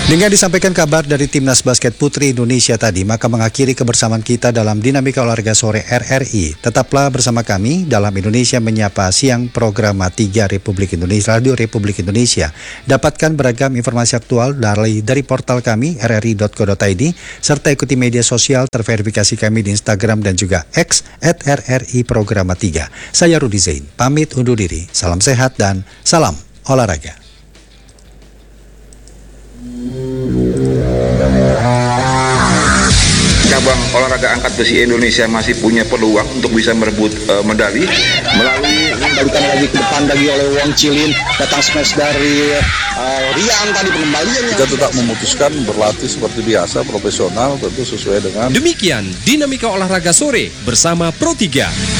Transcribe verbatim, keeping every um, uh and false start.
Dengan disampaikan kabar dari Timnas Basket Putri Indonesia tadi, maka mengakhiri kebersamaan kita dalam Dinamika Olahraga Sore R R I. Tetaplah bersama kami dalam Indonesia Menyapa Siang, program tiga Republik Indonesia, Radio Republik Indonesia. Dapatkan beragam informasi aktual dari, dari portal kami r r i dot co dot i d, serta ikuti media sosial terverifikasi kami di Instagram dan juga X at R R I Programa tiga. Saya Rudi Zain, pamit undur diri. Salam sehat dan salam olahraga. Cabang olahraga angkat besi Indonesia masih punya peluang untuk bisa merebut uh, medali melalui mengembalikan lagi ke depan lagi oleh Wong Cilin, datang smash dari uh, Rian tadi pengembaliannya. Kita tetap memutuskan berlatih seperti biasa, profesional, tentu sesuai dengan. Demikian Dinamika Olahraga Sore bersama Pro tiga.